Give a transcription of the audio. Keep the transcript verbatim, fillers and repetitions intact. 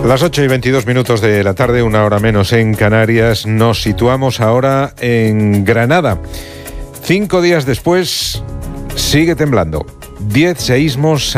Las ocho y veintidós minutos de la tarde, una hora menos en Canarias. Nos situamos ahora en Granada. Cinco días después, sigue temblando. Diez seísmos